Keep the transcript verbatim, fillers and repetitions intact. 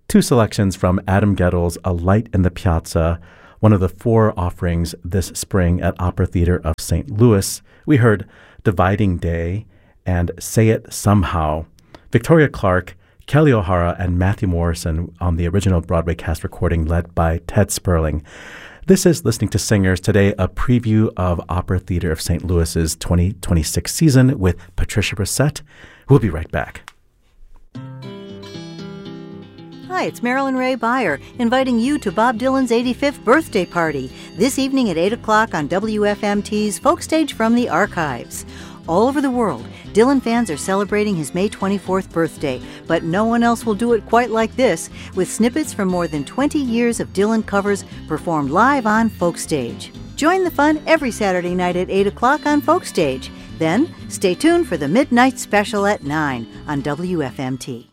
Two selections from Adam Guettle's A Light in the Piazza, one of the four offerings this spring at Opera Theater of Saint Louis. We heard Dividing Day and Say It Somehow. Victoria Clark, Kelly O'Hara, and Matthew Morrison on the original Broadway cast recording led by Ted Sperling. This is Listening to Singers. Today, a preview of Opera Theater of Saint Louis's twenty twenty-six season with Patricia Brissett. We'll be right back. Hi, it's Marilyn Ray Beyer, inviting you to Bob Dylan's eighty-fifth birthday party this evening at eight o'clock on W F M T's Folk Stage from the Archives. All over the world, Dylan fans are celebrating his May twenty-fourth birthday, but no one else will do it quite like this, with snippets from more than twenty years of Dylan covers performed live on Folk Stage. Join the fun every Saturday night at eight o'clock on Folk Stage. Then, stay tuned for the Midnight Special at nine on W F M T.